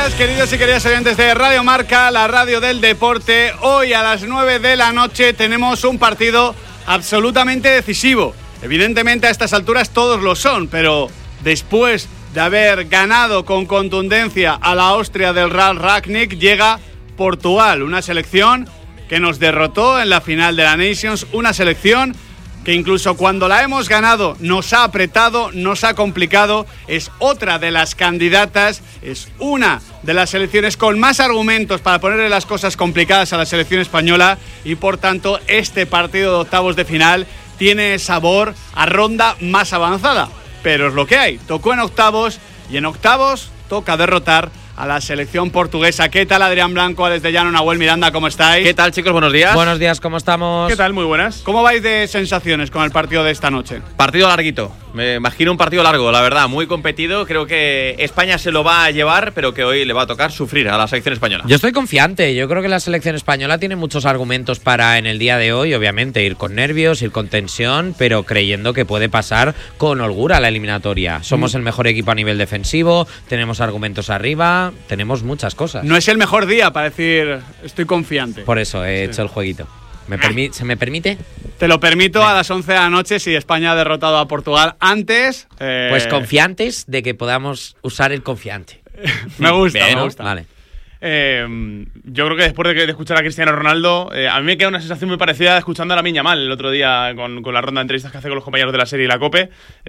días, queridos y queridas oyentes de Radio Marca, la radio del deporte. Hoy a las 9 de la noche tenemos un partido absolutamente decisivo. Evidentemente a estas alturas todos lo son, pero después de haber ganado con contundencia a la Austria del Ralf Rangnick, llega Portugal, una selección que nos derrotó en la final de la Nations, una selección que incluso cuando la hemos ganado nos ha apretado, nos ha complicado, es otra de las candidatas, es una de las selecciones con más argumentos para ponerle las cosas complicadas a la selección española y por tanto este partido de octavos de final tiene sabor a ronda más avanzada, pero es lo que hay, tocó en octavos y en octavos toca derrotar a la selección portuguesa. ¿Qué tal, Adrián Blanco, desde Llano, Nahuel Miranda? ¿Cómo estáis? ¿Qué tal, chicos? Buenos días. Buenos días, ¿cómo estamos? ¿Qué tal? Muy buenas. ¿Cómo vais de sensaciones con el partido de esta noche? Partido larguito. Me imagino un partido largo, la verdad, muy competido. Creo que España se lo va a llevar, pero que hoy le va a tocar sufrir a la selección española. Yo estoy confiante. Yo creo que la selección española tiene muchos argumentos para en el día de hoy, obviamente, ir con nervios, ir con tensión, pero creyendo que puede pasar con holgura la eliminatoria. Somos el mejor equipo a nivel defensivo, tenemos argumentos arriba, tenemos muchas cosas. No es el mejor día para decir estoy confiante. Por eso he hecho el jueguito. ¿Se me permite? Te lo permito a las 11 de la noche si España ha derrotado a Portugal antes. Pues confiantes de que podamos usar el confiante. Me gusta, Bien, me gusta. Vale. Yo creo que después de escuchar a Cristiano Ronaldo, a mí me queda una sensación muy parecida escuchando a Lamine Yamal el otro día con la ronda de entrevistas que hace con los compañeros de la serie y la COPE.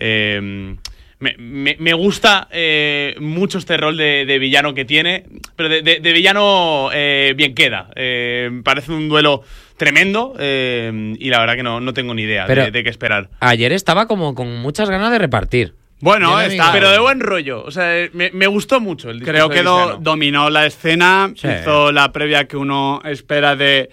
Me gusta mucho este rol de villano que tiene, pero de villano bien queda. Parece un duelo tremendo y la verdad que no tengo ni idea de qué esperar. Ayer estaba como con muchas ganas de repartir. Bueno, pero de buen rollo. O sea, me gustó mucho el discurso. Creo que dominó la escena, sí. Hizo la previa que uno espera de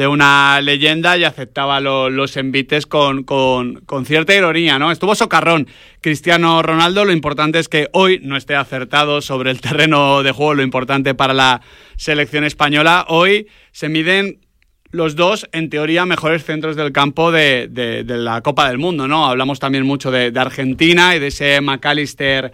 una leyenda y aceptaba los envites con cierta ironía, ¿no? Estuvo socarrón Cristiano Ronaldo. Lo importante es que hoy no esté acertado sobre el terreno de juego, lo importante para la selección española. Hoy se miden los dos, en teoría, mejores centros del campo de la Copa del Mundo, ¿no? Hablamos también mucho de Argentina y de ese McAllister,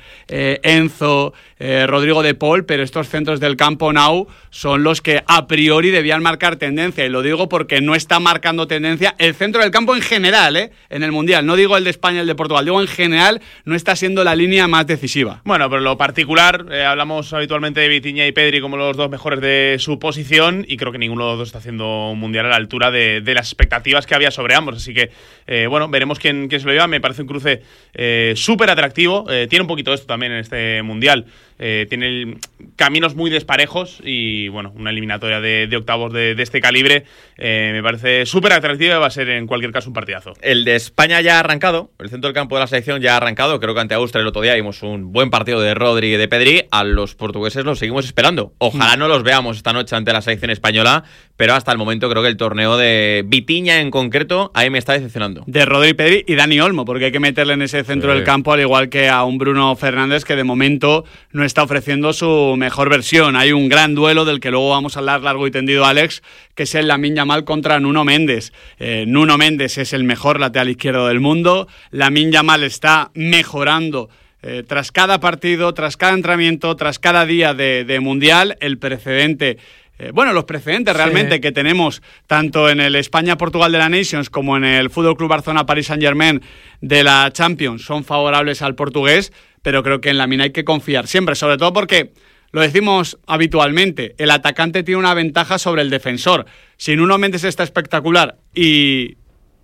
Enzo, Rodrigo de Paul, pero estos centros del campo now son los que a priori debían marcar tendencia, y lo digo porque no está marcando tendencia el centro del campo en general, en el Mundial. No digo el de España, el de Portugal, digo en general no está siendo la línea más decisiva. Bueno, pero lo particular, hablamos habitualmente de Vitinha y Pedri como los dos mejores de su posición, y creo que ninguno de los dos está haciendo un Mundial a la altura de las expectativas que había sobre ambos, así que bueno, veremos quién se lo lleva. Me parece un cruce súper atractivo, tiene un poquito de esto también en este Mundial, tiene caminos muy desparejos y bueno, una eliminatoria de octavos de este calibre me parece súper atractiva y va a ser en cualquier caso un partidazo. El de España ya ha arrancado, el centro del campo de la selección ya ha arrancado. Creo que ante Austria el otro día vimos un buen partido de Rodri y de Pedri. A los portugueses los seguimos esperando. Ojalá no los veamos esta noche ante la selección española, pero hasta el momento creo que el torneo de Vitinha en concreto ahí me está decepcionando. De Rodri, Pedri y Dani Olmo, porque hay que meterle en ese centro del campo, al igual que a un Bruno Fernández que de momento no está ofreciendo su mejor versión. Hay un gran duelo del que luego vamos a hablar largo y tendido, Alex, que es el Lamine Yamal contra Nuno Méndez. Nuno Méndez es el mejor lateral izquierdo del mundo. Lamine Yamal está mejorando tras cada partido, tras cada entrenamiento, tras cada día de Mundial. El precedente... los precedentes realmente que tenemos tanto en el España-Portugal de la Nations como en el Fútbol Club Barcelona-Paris Saint-Germain de la Champions son favorables al portugués, pero creo que en Lamine hay que confiar siempre, sobre todo porque, lo decimos habitualmente, el atacante tiene una ventaja sobre el defensor. Si Nuno Méndez está espectacular y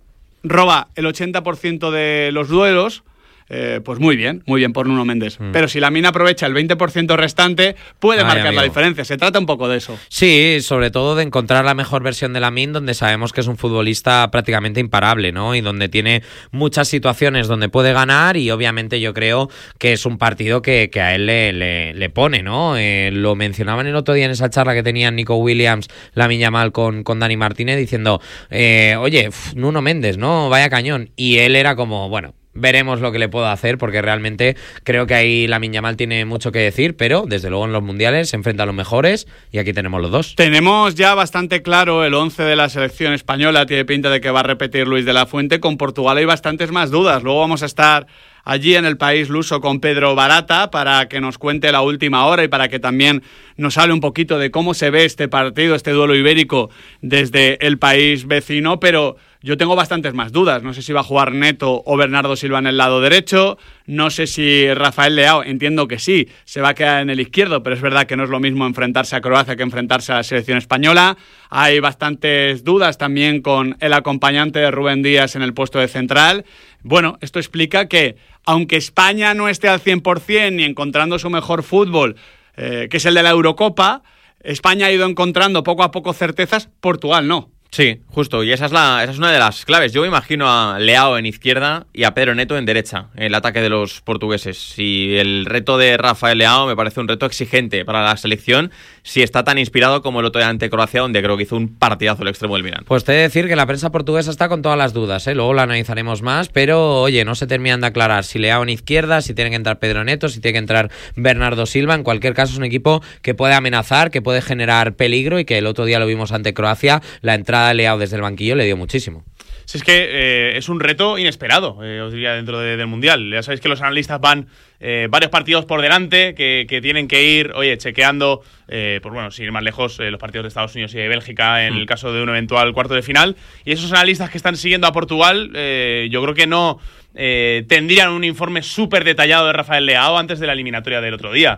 roba el 80% de los duelos, pues muy bien por Nuno Méndez. Pero si Lamine aprovecha el 20% restante, puede marcar la diferencia. Se trata un poco de eso. Sí, sobre todo de encontrar la mejor versión de Lamine, donde sabemos que es un futbolista prácticamente imparable, ¿no? Y donde tiene muchas situaciones donde puede ganar, y obviamente yo creo que es un partido que a él le pone, ¿no? Lo mencionaban el otro día en esa charla que tenían Nico Williams, Lamine Yamal con Dani Martínez, diciendo, oye, Nuno Méndez, ¿no? Vaya cañón. Y él era como, bueno, veremos lo que le puedo hacer, porque realmente creo que ahí Lamine Yamal tiene mucho que decir, pero desde luego en los mundiales se enfrenta a los mejores y aquí tenemos los dos. Tenemos ya bastante claro el 11 de la selección española. Tiene pinta de que va a repetir Luis de la Fuente. Con Portugal hay bastantes más dudas. Luego vamos a estar allí en el país luso con Pedro Barata para que nos cuente la última hora y para que también nos hable un poquito de cómo se ve este partido, este duelo ibérico desde el país vecino, pero yo tengo bastantes más dudas. No sé si va a jugar Neto o Bernardo Silva en el lado derecho, no sé si Rafael Leao, entiendo que sí, se va a quedar en el izquierdo, pero es verdad que no es lo mismo enfrentarse a Croacia que enfrentarse a la selección española. Hay bastantes dudas también con el acompañante de Rubén Díaz en el puesto de central. Bueno, esto explica que, aunque España no esté al 100% ni encontrando su mejor fútbol, que es el de la Eurocopa, España ha ido encontrando poco a poco certezas, Portugal no. Sí, justo, y esa es una de las claves. Yo me imagino a Leao en izquierda y a Pedro Neto en derecha, en el ataque de los portugueses. Y el reto de Rafael Leao me parece un reto exigente para la selección, si está tan inspirado como el otro día ante Croacia, donde creo que hizo un partidazo el extremo del Milan. Pues te he de decir que la prensa portuguesa está con todas las dudas, ¿eh? Luego la analizaremos más, pero oye, no se terminan de aclarar si Leao en izquierda, si tiene que entrar Pedro Neto, si tiene que entrar Bernardo Silva. En cualquier caso es un equipo que puede amenazar, que puede generar peligro, y que el otro día lo vimos ante Croacia, la entrada de Leao desde el banquillo le dio muchísimo. Si es que es un reto inesperado, os diría, dentro del Mundial. Ya sabéis que los analistas van varios partidos por delante, que tienen que ir, chequeando, pues bueno, sin ir más lejos, los partidos de Estados Unidos y de Bélgica en el caso de un eventual cuarto de final. Y esos analistas que están siguiendo a Portugal, yo creo que no tendrían un informe súper detallado de Rafael Leao antes de la eliminatoria del otro día.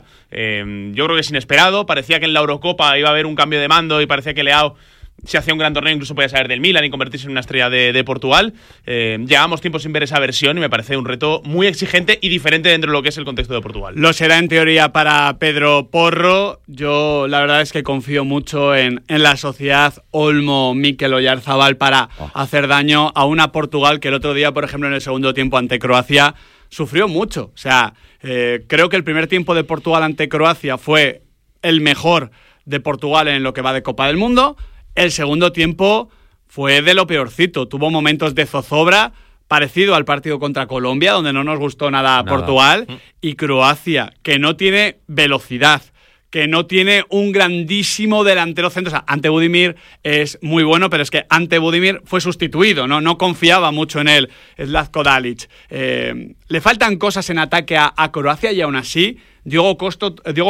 Yo creo que es inesperado. Parecía que en la Eurocopa iba a haber un cambio de mando y parecía que Leao, si hacía un gran torneo, incluso podía salir del Milan y convertirse en una estrella de Portugal. Llevamos tiempo sin ver esa versión y me parece un reto muy exigente y diferente dentro de lo que es el contexto de Portugal. Lo será en teoría para Pedro Porro. Yo la verdad es que confío mucho en la sociedad Olmo, Mikel Oyarzabal para hacer daño a una Portugal que el otro día, por ejemplo, en el segundo tiempo ante Croacia, sufrió mucho. O sea, creo que el primer tiempo de Portugal ante Croacia fue el mejor de Portugal en lo que va de Copa del Mundo. El segundo tiempo fue de lo peorcito. Tuvo momentos de zozobra, parecido al partido contra Colombia, donde no nos gustó nada Portugal. Y Croacia, que no tiene velocidad, que no tiene un grandísimo delantero centro. O sea, Ante Budimir es muy bueno, pero es que Ante Budimir fue sustituido, no confiaba mucho en él, Zlatko Dalic. Le faltan cosas en ataque a Croacia, y aún así Diego Costa,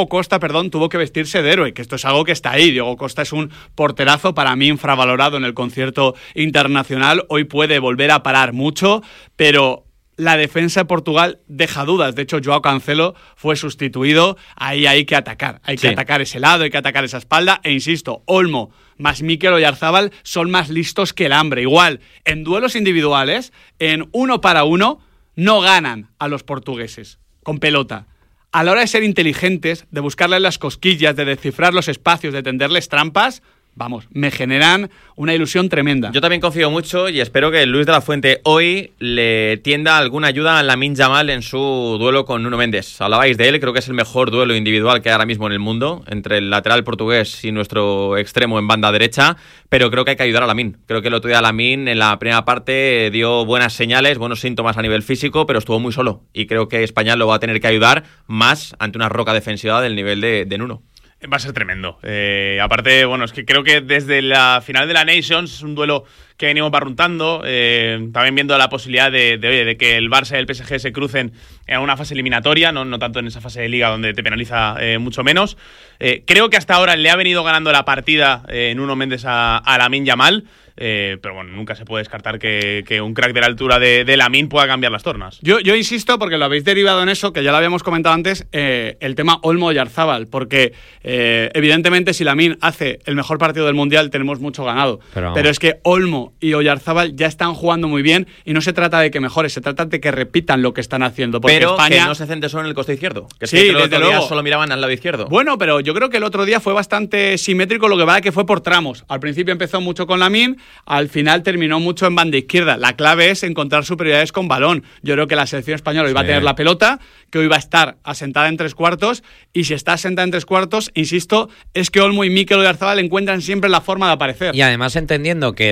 tuvo que vestirse de héroe, que esto es algo que está ahí. Diego Costa es un porterazo, para mí infravalorado en el concierto internacional. Hoy puede volver a parar mucho, pero la defensa de Portugal deja dudas. De hecho, Joao Cancelo fue sustituido. Ahí hay que atacar. Hay que atacar ese lado, hay que atacar esa espalda. E insisto, Olmo más Mikel Oyarzabal son más listos que el hambre. Igual, en duelos individuales, en 1 para 1, no ganan a los portugueses con pelota. A la hora de ser inteligentes, de buscarles las cosquillas, de descifrar los espacios, de tenderles trampas, vamos, me generan una ilusión tremenda. Yo también confío mucho y espero que Luis de la Fuente hoy le tienda alguna ayuda a Lamine Yamal en su duelo con Nuno Mendes. Hablabais de él, creo que es el mejor duelo individual que hay ahora mismo en el mundo, entre el lateral portugués y nuestro extremo en banda derecha, pero creo que hay que ayudar a Lamine. Creo que el otro día Lamine en la primera parte dio buenas señales, buenos síntomas a nivel físico, pero estuvo muy solo. Y creo que España lo va a tener que ayudar más ante una roca defensiva del nivel de Nuno. Va a ser tremendo. Aparte, bueno, es que creo que desde la final de la Nations es un duelo que venimos barruntando, también viendo la posibilidad de que el Barça y el PSG se crucen en una fase eliminatoria, no tanto en esa fase de liga donde te penaliza mucho menos. Creo que hasta ahora le ha venido ganando la partida Nuno Mendes a Lamine Yamal, pero bueno, nunca se puede descartar que un crack de la altura de Lamine pueda cambiar las tornas. Yo insisto, porque lo habéis derivado en eso, que ya lo habíamos comentado antes, el tema Olmo-Oyarzabal, porque evidentemente si Lamine hace el mejor partido del Mundial tenemos mucho ganado, pero es que Olmo y Oyarzabal ya están jugando muy bien y no se trata de que mejore, se trata de que repitan lo que están haciendo, porque pero España... que no se centre solo en el costado izquierdo, que sí, es que desde luego solo miraban al lado izquierdo. Bueno, pero yo creo que el otro día fue bastante simétrico, lo que vale que fue por tramos. Al principio empezó mucho con Lamine, al final terminó mucho en banda izquierda. La clave es encontrar superioridades con balón. Yo creo que la selección española hoy va a tener la pelota, que hoy va a estar asentada en 3/4, y si está asentada en 3/4, insisto, es que Olmo y Mikel Oyarzabal encuentran siempre la forma de aparecer. Y además entendiendo que estamos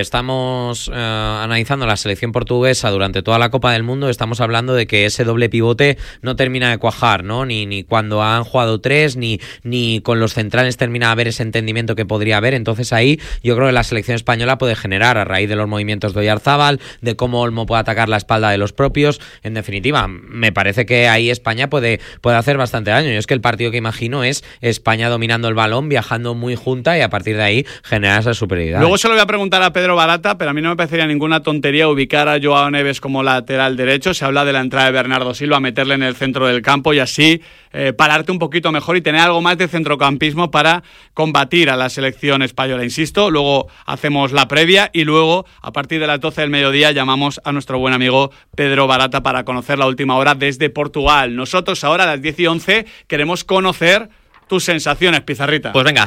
estamos analizando la selección portuguesa durante toda la Copa del Mundo, estamos hablando de que ese doble pivote no termina de cuajar, ¿no? Ni cuando han jugado tres, ni con los centrales termina de haber ese entendimiento que podría haber. Entonces ahí yo creo que la selección española puede generar, a raíz de los movimientos de Oyarzábal, de cómo Olmo puede atacar la espalda de los propios. En definitiva, me parece que ahí España puede hacer bastante daño. Yo es que el partido que imagino es España dominando el balón, viajando muy junta y a partir de ahí generar esa superioridad. Luego se lo voy a preguntar a Pedro Barata, pero a mí no me parecería ninguna tontería ubicar a Joao Neves como lateral derecho. Se habla de la entrada de Bernardo Silva, meterle en el centro del campo y así pararte un poquito mejor y tener algo más de centrocampismo para combatir a la selección española. Insisto, luego hacemos la previa y luego a partir de las 12 del mediodía llamamos a nuestro buen amigo Pedro Barata para conocer la última hora desde Portugal. Nosotros ahora a las 10 y 11 queremos conocer tus sensaciones, Pizarrita. Pues venga,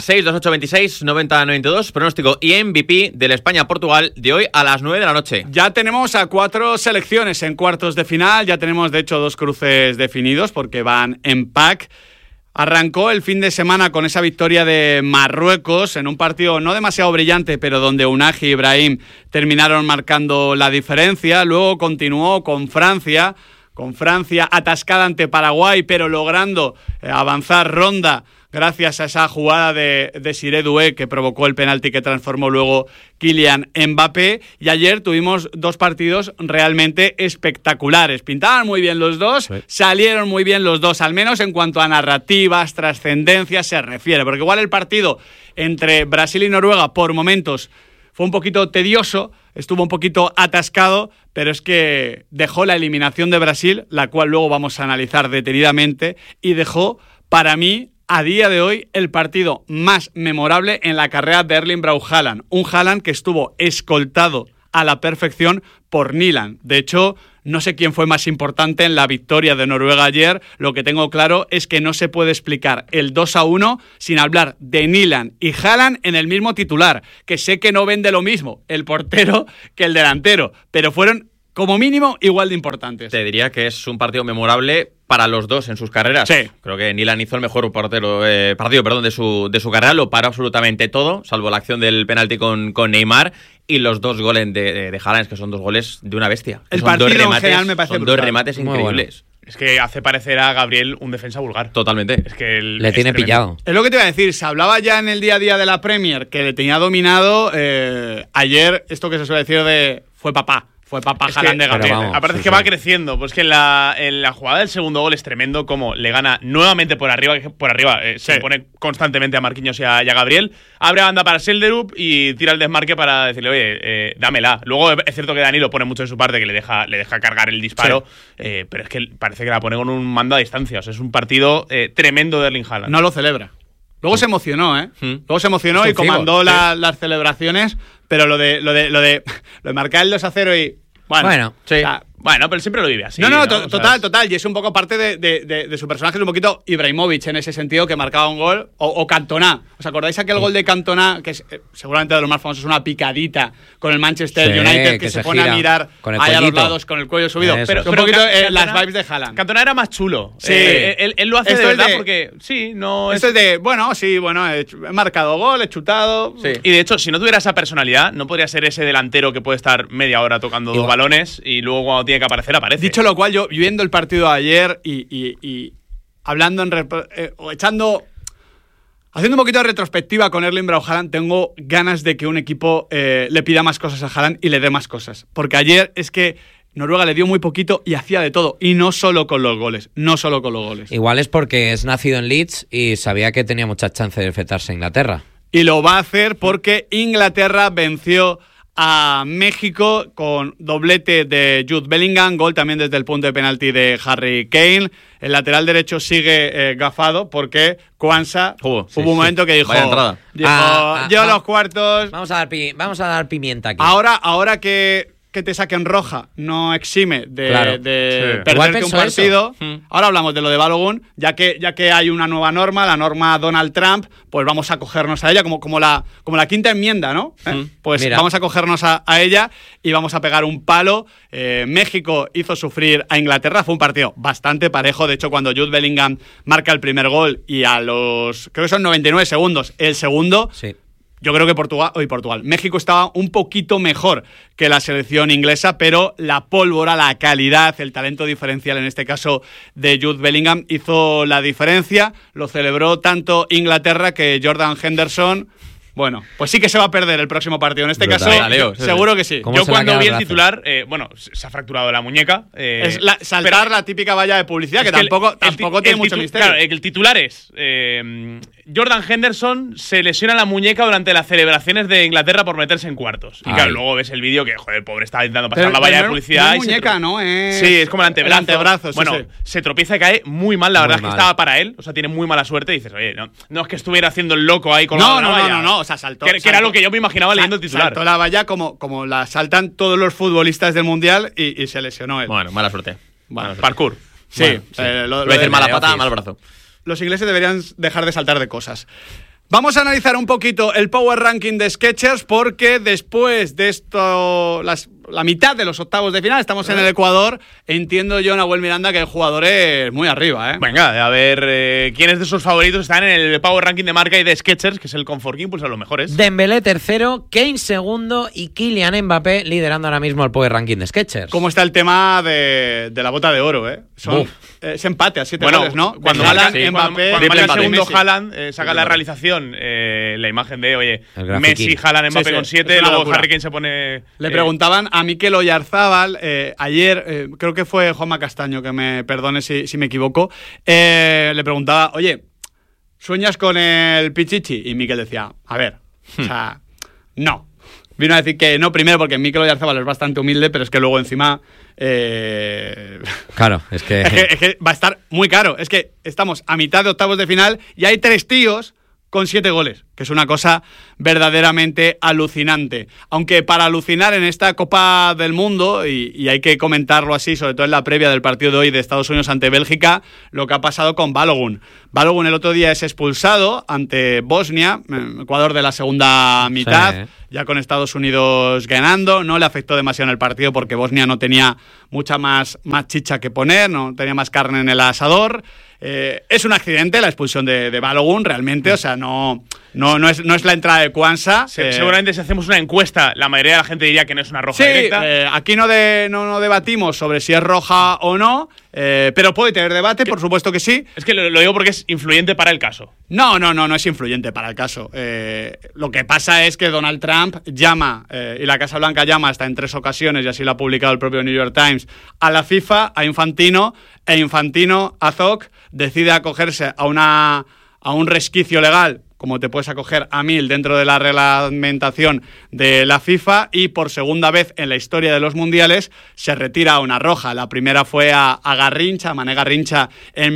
628269092, pronóstico y MVP del España-Portugal de hoy a las 9 de la noche. Ya tenemos a 4 selecciones en cuartos de final, ya tenemos de hecho 2 cruces definidos porque van en pack. Arrancó el fin de semana con esa victoria de Marruecos en un partido no demasiado brillante, pero donde Unai y Ibrahim terminaron marcando la diferencia. Luego continuó con Francia atascada ante Paraguay, pero logrando avanzar ronda gracias a esa jugada de Desiré Doué que provocó el penalti que transformó luego Kylian Mbappé. Y ayer tuvimos 2 partidos realmente espectaculares. Pintaban muy bien los dos, sí. Salieron muy bien los dos, al menos en cuanto a narrativas, trascendencia se refiere, porque igual el partido entre Brasil y Noruega por momentos fue un poquito tedioso, estuvo un poquito atascado, pero es que dejó la eliminación de Brasil, la cual luego vamos a analizar detenidamente, y dejó, para mí, a día de hoy, el partido más memorable en la carrera de Erling Braut Haaland. Un Haaland que estuvo escoltado a la perfección por Nyland. De hecho, no sé quién fue más importante en la victoria de Noruega ayer. Lo que tengo claro es que no se puede explicar el 2-1 sin hablar de Nyland y Haaland en el mismo titular, que sé que no vende lo mismo el portero que el delantero, pero fueron como mínimo igual de importantes. Te diría que es un partido memorable para los dos en sus carreras. Sí. Creo que Nyland hizo el mejor partido de su carrera, lo paró absolutamente todo, salvo la acción del penalti con Neymar y los 2 goles de Haaland, que son 2 goles de una bestia. El partido en general me parece brutal. 2 remates increíbles. Bueno. Es que hace parecer a Gabriel un defensa vulgar. Totalmente. Es que le tiene pillado. Es lo que te iba a decir. Se hablaba ya en el día a día de la Premier que le tenía dominado. Ayer, esto que se suele decir de fue papá Haaland de Gabriel. Vamos, aparte es que va creciendo. Pues que en la jugada del segundo gol es tremendo como le gana nuevamente por arriba. Se pone constantemente a Marquinhos y a Gabriel. Abre banda para Selderup y tira el desmarque para decirle, oye, dámela. Luego es cierto que Danilo pone mucho de su parte, que le deja cargar el disparo. Sí. Pero es que parece que la pone con un mando a distancia. O sea, es un partido tremendo de Erling Haaland. No lo celebra. Luego se emocionó, ¿eh? Luego se emocionó y comandó las celebraciones, pero lo de marcar el 2-0 y... Bueno, sí. O sea, bueno, pero siempre lo vive así. No, total. Y es un poco parte de su personaje, es un poquito Ibrahimovic en ese sentido, que marcaba un gol. O Cantona. ¿Os acordáis aquel gol de Cantona, que es seguramente de los más famosos, una picadita con el Manchester United, que se pone a mirar ahí a los lados con el cuello subido? Pero un poquito las vibes de Haaland. Cantona era más chulo. Sí. Él lo hace de verdad porque... Sí, no... Esto es de... he marcado gol, he chutado... Sí. Y de hecho, si no tuviera esa personalidad, no podría ser ese delantero que puede estar media hora tocando 2 balones y luego cuando tiene que aparecer, aparece. Dicho lo cual, yo viendo el partido de ayer y hablando haciendo un poquito de retrospectiva con Erling Braut Haaland, tengo ganas de que un equipo le pida más cosas a Haaland y le dé más cosas. Porque ayer es que Noruega le dio muy poquito y hacía de todo. Y no solo con los goles. Igual es porque es nacido en Leeds y sabía que tenía muchas chances de enfrentarse a Inglaterra. Y lo va a hacer porque Inglaterra venció a México con doblete de Jude Bellingham, gol también desde el punto de penalti de Harry Kane. El lateral derecho sigue gafado porque Kwanza hubo un momento que dijo, los cuartos... Vamos a dar pimienta aquí. Ahora que te saquen roja no exime de perderte un partido. Ahora hablamos de lo de Balogun, ya que hay una nueva norma, la norma Donald Trump, pues vamos a cogernos a ella como la quinta enmienda, ¿no? Pues mira, vamos a cogernos a ella y vamos a pegar un palo. México hizo sufrir a Inglaterra, fue un partido bastante parejo. De hecho, cuando Jude Bellingham marca el primer gol y a los, creo que son 99 segundos, el segundo... Sí. Yo creo que México estaba un poquito mejor que la selección inglesa, pero la pólvora, la calidad, el talento diferencial, en este caso de Jude Bellingham, hizo la diferencia. Lo celebró tanto Inglaterra que Jordan Henderson... Bueno, pues sí que se va a perder el próximo partido. En este caso, seguro que sí. Yo cuando vi el titular, se ha Jordan la muñeca. Es saltar la típica valla de publicidad, que tampoco tiene mucho misterio. Claro, el titular es Jordan Henderson se lesiona la muñeca durante las celebraciones de Inglaterra por meterse en cuartos. Y claro, luego ves el vídeo que, joder, el pobre está intentando pasar la valla de publicidad. No es muñeca, ¿no? Sí, es como el antebrazo. El antebrazo, bueno, sí. Se tropieza y cae muy mal. La verdad es que estaba para él. O sea, tiene muy mala suerte. Y dices, oye, no es que estuviera haciendo el loco ahí con la valla. No. O sea, saltó. Que era lo que yo me imaginaba leyendo el titular. Saltó la valla como la saltan todos los futbolistas del Mundial y se lesionó él. Bueno, mala suerte. Bueno, parkour. Sí. Lo voy a decir mala pata, mal brazo. Los ingleses deberían dejar de saltar de cosas. Vamos a analizar un poquito el Power Ranking de Skechers porque después de esto, la mitad de los octavos de final, estamos en el Ecuador. Entiendo yo, Nahuel Miranda, que el jugador es muy arriba, ¿eh? Venga, a ver quiénes de sus favoritos están en el Power Ranking de Marca y de Skechers, que es el Comfort King, pues a los mejores. Dembélé tercero, Kane segundo y Kylian Mbappé liderando ahora mismo el Power Ranking de Skechers. ¿Cómo está el tema de la bota de oro, eh? Es empate a 7 goles, ¿no? Cuando Haaland, Mbappé, cuando marca el segundo Messi. Haaland, saca la realización, la imagen de, oye, grafiquín. Messi, Haaland, Mbappé con 7, luego locura. Harry Kane se pone... Le preguntaban a Mikel Oyarzábal, ayer, creo que fue Juanma Castaño, que me perdone si me equivoco, le preguntaba, oye, ¿sueñas con el Pichichi? Y Mikel decía, a ver, o sea, no. Vino a decir que no primero porque Mikel Oyarzábal es bastante humilde, pero es que luego encima... Claro, es que va a estar muy caro. Es que estamos a mitad de octavos de final y hay 3 tíos con 7 goles, que es una cosa verdaderamente alucinante. Aunque para alucinar en esta Copa del Mundo, y hay que comentarlo así, sobre todo en la previa del partido de hoy de Estados Unidos ante Bélgica, lo que ha pasado con Balogun. Balogun el otro día es expulsado ante Bosnia, Ecuador de la segunda mitad, sí. Ya con Estados Unidos ganando, no le afectó demasiado en el partido porque Bosnia no tenía mucha más chicha que poner, no tenía más carne en el asador. Es un accidente la expulsión de Balogun, realmente, o sea, no es la entrada de Kwanza. Seguramente si hacemos una encuesta, la mayoría de la gente diría que no es una roja directa. Aquí no debatimos sobre si es roja o no, pero puede tener debate, por supuesto que sí. Es que lo digo porque es influyente para el caso. No es influyente para el caso. Lo que pasa es que Donald Trump llama, y la Casa Blanca llama hasta en 3 ocasiones, y así lo ha publicado el propio New York Times, a la FIFA, a Infantino, e Infantino, Azog, decide acogerse a un resquicio legal, como te puedes acoger a 1000 dentro de la reglamentación de la FIFA, y por segunda vez en la historia de los mundiales se retira una roja. La primera fue a Garrincha, a Mané Garrincha, en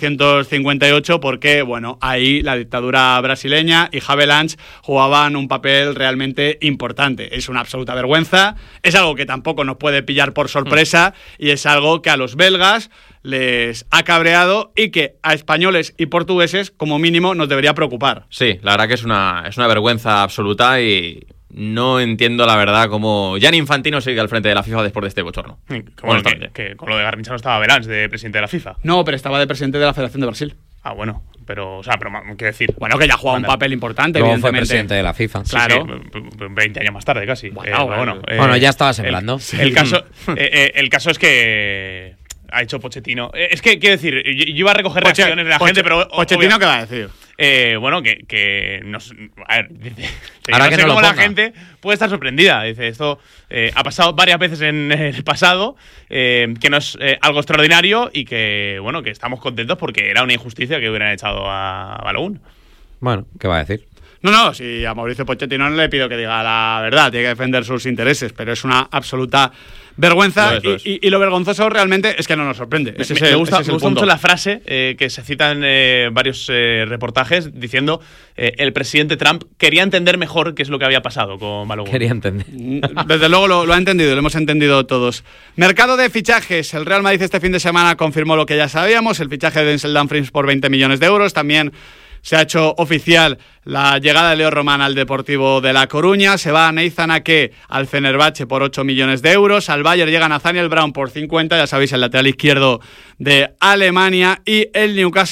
1958, porque, bueno, ahí la dictadura brasileña y Havelange jugaban un papel realmente importante. Es una absoluta vergüenza, es algo que tampoco nos puede pillar por sorpresa, y es algo que a los belgas les ha cabreado y que a españoles y portugueses, como mínimo, nos debería preocupar. Sí, la verdad que es una vergüenza absoluta y no entiendo, la verdad, cómo Gianni Infantino sigue al frente de la FIFA después de este bochorno. Bueno, que con lo de Garrincha no estaba Belange de presidente de la FIFA. No, pero estaba de presidente de la Federación de Brasil. Ah, bueno, pero quiero decir... Bueno, que ya ha jugado un papel importante, luego evidentemente. fue presidente de la FIFA. Claro. Sí, 20 años más tarde, casi. Bueno, ya estaba sembrando. El caso es que... ha hecho Pochettino. Es que, quiero decir, yo iba a recoger reacciones de la gente, pero... ¿Pochettino qué va a decir? Bueno, que nos... A ver, dice... Ahora que no sé cómo lo la gente puede estar sorprendida. Dice, esto ha pasado varias veces en el pasado, que no es algo extraordinario y que, bueno, que estamos contentos porque era una injusticia que hubieran echado a Balogun. Bueno, ¿qué va a decir? No, si a Mauricio Pochettino no le pido que diga la verdad, tiene que defender sus intereses, pero es una absoluta vergüenza y lo vergonzoso realmente es que no nos sorprende. Me gusta mucho la frase que se cita en varios reportajes diciendo el presidente Trump quería entender mejor qué es lo que había pasado con Balogun. Quería entender. Desde luego lo ha entendido, lo hemos entendido todos. Mercado de fichajes. El Real Madrid este fin de semana confirmó lo que ya sabíamos, el fichaje de Denzel Dumfries por 20 millones de euros. También se ha hecho oficial la llegada de Leo Román al Deportivo de La Coruña. Se va a Nathan Ake al Fenerbahce por 8 millones de euros. Al Bayern llega Nathaniel Brown por 50, ya sabéis, el lateral izquierdo de Alemania. Y el Newcastle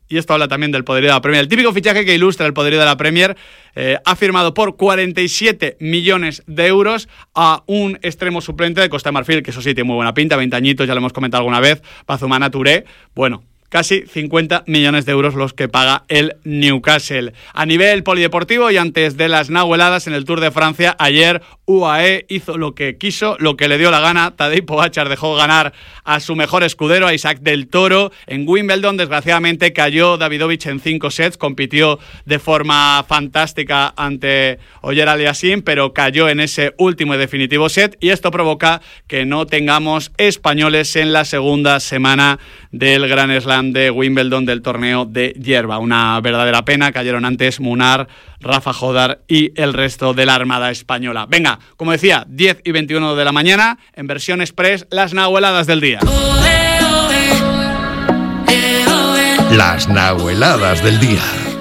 y esto habla también del poderío de la Premier, el típico fichaje que ilustra el poderío de la Premier, ha firmado por 47 millones de euros a un extremo suplente de Costa de Marfil, que eso sí tiene muy buena pinta, 20 añitos, ya lo hemos comentado alguna vez, Bazumana Touré, bueno, casi 50 millones de euros los que paga el Newcastle. A nivel polideportivo y antes de las nahueladas en el Tour de Francia, ayer UAE hizo lo que quiso, lo que le dio la gana. Tadej Pogačar dejó ganar a su mejor escudero, a Isaac del Toro. En Wimbledon, desgraciadamente, cayó Davidovich en 5 sets, compitió de forma fantástica ante Oyer Aliassime, pero cayó en ese último y definitivo set, y esto provoca que no tengamos españoles en la segunda semana del Grand Slam de Wimbledon, del torneo de hierba. Una verdadera pena, cayeron antes Munar, Rafa Jodar y el resto de la Armada Española. Venga, como decía, 10 y 21 de la mañana, en versión express, las nahueladas del día. Las nahueladas del día.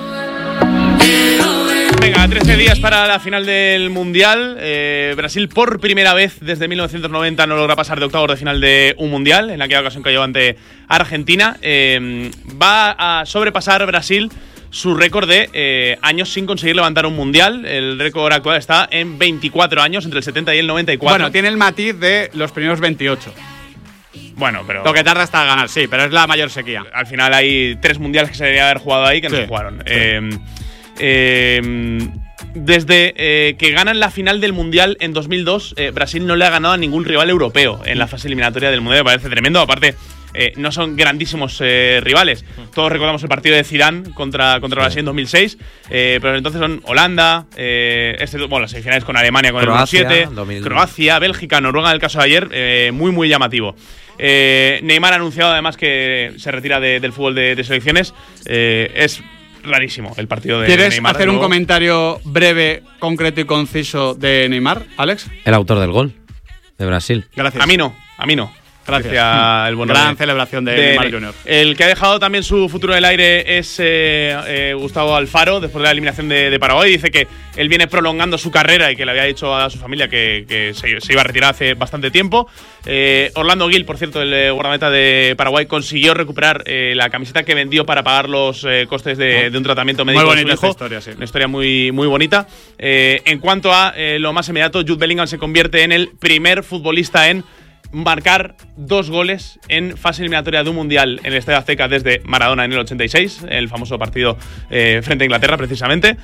Venga, 13 días para la final del Mundial. Brasil por primera vez desde 1990 no logra pasar de octavos de final de un Mundial. En aquella ocasión cayó ante Argentina. Va a sobrepasar Brasil su récord de años sin conseguir levantar un Mundial. El récord actual está en 24 años, entre el 70 y el 94. Bueno, tiene el matiz de los primeros 28. Bueno, pero lo que tarda hasta ganar, sí, pero es la mayor sequía. Al final hay 3 mundiales que se deberían haber jugado ahí que no se jugaron. Desde que ganan la final del Mundial en 2002, Brasil no le ha ganado a ningún rival europeo en la fase eliminatoria del Mundial. Me parece tremendo. Aparte, no son grandísimos rivales. Todos recordamos el partido de Zidane contra Brasil en 2006, pero entonces son Holanda, las semifinales con Alemania con Croacia, el 2007, Croacia, Bélgica, Noruega en el caso de ayer, muy llamativo. Neymar ha anunciado además que se retira del fútbol de selecciones. Es rarísimo el partido de Neymar. ¿Quieres hacer un comentario breve, concreto y conciso de Neymar, Alex? El autor del gol de Brasil. Gracias. A mí no. Gracias. El gran celebración de Neymar Jr. El que ha dejado también su futuro en el aire es Gustavo Alfaro, después de la eliminación de Paraguay. Dice que él viene prolongando su carrera y que le había dicho a su familia que se iba a retirar hace bastante tiempo. Orlando Gil, por cierto, el guardameta de Paraguay, consiguió recuperar la camiseta que vendió para pagar los costes de un tratamiento médico. Muy bonita de su hijo. esta historia, sí. Una historia muy bonita. En cuanto a lo más inmediato, Jude Bellingham se convierte en el primer futbolista en marcar 2 goles en fase eliminatoria de un Mundial en el Estadio Azteca desde Maradona en el 86, el famoso partido frente a Inglaterra, precisamente.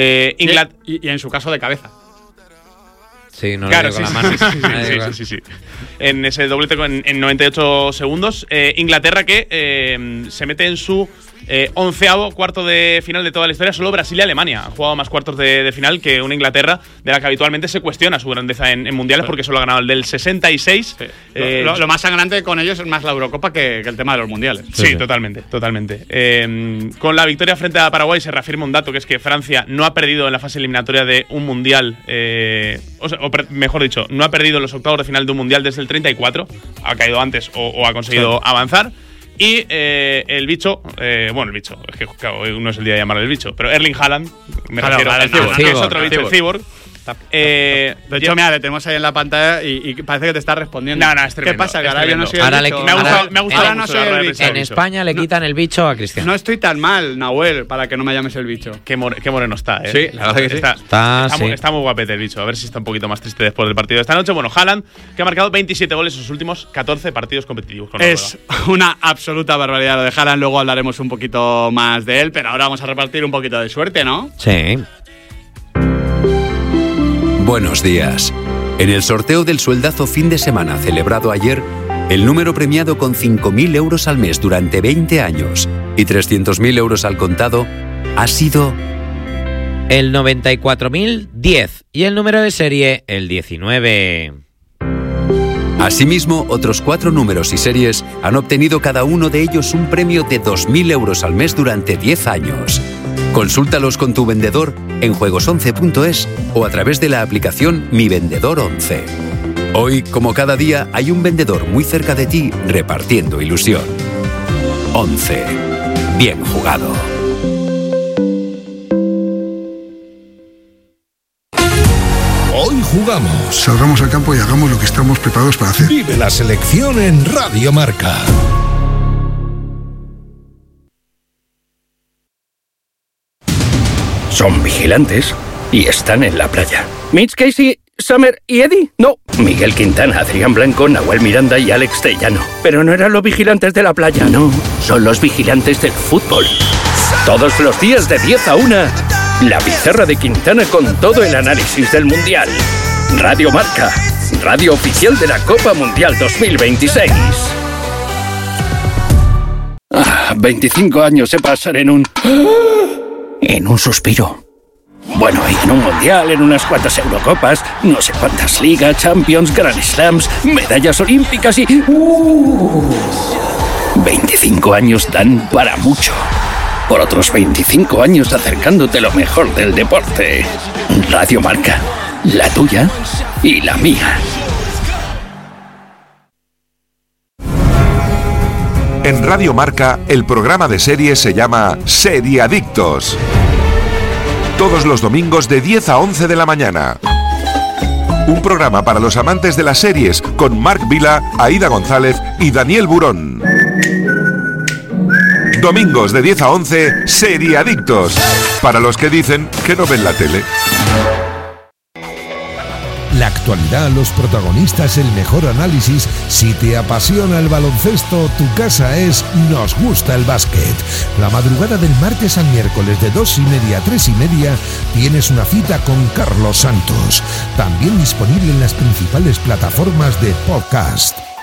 Y en su caso de cabeza. Sí, no claro, le digo la mano. Sí. En ese doblete en 98 segundos. Inglaterra que se mete en su 11º cuarto de final de toda la historia. Solo Brasil y Alemania han jugado más cuartos de final que una Inglaterra de la que habitualmente se cuestiona su grandeza en mundiales, porque solo ha ganado el del 66. Sí. Lo más sangrante con ellos es más la Eurocopa que el tema de los mundiales. Sí. Totalmente. Con la victoria frente a Paraguay se reafirma un dato, que es que Francia no ha perdido en la fase eliminatoria de un mundial, mejor dicho, no ha perdido en los octavos de final de un mundial desde el 34. Ha caído antes o ha conseguido avanzar. Y el bicho, el bicho, es que claro, no es el día de llamarle el bicho, pero Erling Haaland, que es otro bicho, el Cyborg. De hecho, mira, le tenemos ahí en la pantalla y parece que te está respondiendo. No, es tremendo. ¿Qué pasa? Que ahora yo no soy Ahora el bicho. Me ha gustado no soy el bicho. En España le quitan el bicho a Cristiano. No estoy tan mal, Nahuel, para que no me llames el bicho. Qué moreno está, ¿eh? Sí, la verdad que sí. Está muy guapete el bicho. A ver si está un poquito más triste después del partido de esta noche. Bueno, Haaland, que ha marcado 27 goles en sus últimos 14 partidos competitivos. Es una absoluta barbaridad lo de Haaland. Luego hablaremos un poquito más de él, pero ahora vamos a repartir un poquito de suerte, ¿no? Sí. Buenos días. En el sorteo del sueldazo fin de semana celebrado ayer, el número premiado con 5.000 euros al mes durante 20 años y 300.000 euros al contado ha sido el 94.010 y el número de serie el 19. Asimismo, otros 4 números y series han obtenido cada uno de ellos un premio de 2.000 euros al mes durante 10 años. Consúltalos con tu vendedor en juegos11.es o a través de la aplicación Mi Vendedor 11. Hoy, como cada día, hay un vendedor muy cerca de ti repartiendo ilusión. 11. Bien jugado. Hoy jugamos. Salgamos al campo y hagamos lo que estamos preparados para hacer. Vive la selección en Radio Marca. Son vigilantes y están en la playa. Mitch, Casey, Summer y Eddie. No, Miguel Quintana, Adrián Blanco, Nahuel Miranda y Alex Tellano. Pero no eran los vigilantes de la playa, no. Son los vigilantes del fútbol. Todos los días de 10 a 1, la pizarra de Quintana con todo el análisis del Mundial. Radio Marca, radio oficial de la Copa Mundial 2026. 25 años se pasan en un suspiro. Bueno, y en un Mundial, en unas cuantas Eurocopas, no sé cuántas ligas, Champions, Grand Slams, medallas olímpicas y... 25 años dan para mucho. Por otros 25 años acercándote lo mejor del deporte. Radio Marca, la tuya y la mía. En Radio Marca, el programa de series se llama Seriadictos. Todos los domingos de 10 a 11 de la mañana. Un programa para los amantes de las series con Marc Vila, Aida González y Daniel Burón. Domingos de 10 a 11, Seriadictos. Para los que dicen que no ven la tele. La actualidad, los protagonistas, el mejor análisis. Si te apasiona el baloncesto, tu casa es Nos Gusta el Básquet. La madrugada del martes al miércoles de 2:30 a 3:30 tienes una cita con Carlos Santos. También disponible en las principales plataformas de podcast.